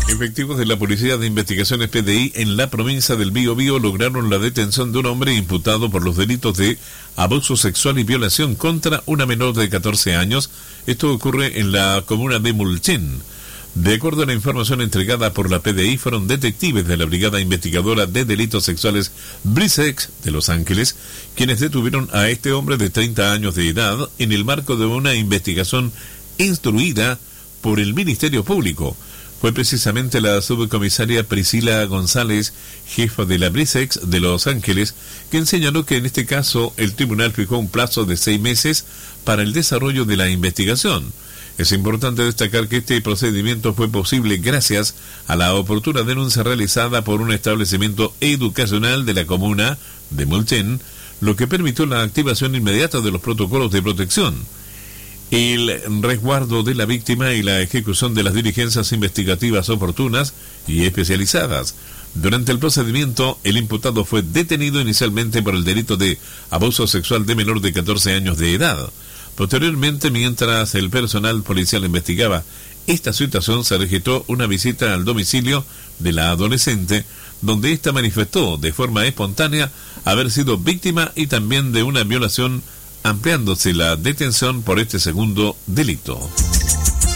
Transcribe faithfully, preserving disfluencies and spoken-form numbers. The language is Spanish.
Efectivos de la Policía de Investigaciones P D I en la provincia del Biobío lograron la detención de un hombre imputado por los delitos de abuso sexual y violación contra una menor de catorce años. Esto ocurre en la comuna de Mulchen. De acuerdo a la información entregada por la P D I, fueron detectives de la Brigada Investigadora de Delitos Sexuales Brisex de Los Ángeles quienes detuvieron a este hombre de treinta años de edad en el marco de una investigación instruida por el Ministerio Público. Fue precisamente la subcomisaria Priscila González, jefa de la Brisex de Los Ángeles, quien señaló que en este caso el tribunal fijó un plazo de seis meses para el desarrollo de la investigación. Es importante destacar que este procedimiento fue posible gracias a la oportuna denuncia realizada por un establecimiento educacional de la comuna de Mulchen, lo que permitió la activación inmediata de los protocolos de protección, el resguardo de la víctima y la ejecución de las diligencias investigativas oportunas y especializadas. Durante el procedimiento, el imputado fue detenido inicialmente por el delito de abuso sexual de menor de catorce años de edad. Posteriormente, mientras el personal policial investigaba esta situación, se registró una visita al domicilio de la adolescente, donde ésta manifestó de forma espontánea haber sido víctima y también de una violación, ampliándose la detención por este segundo delito.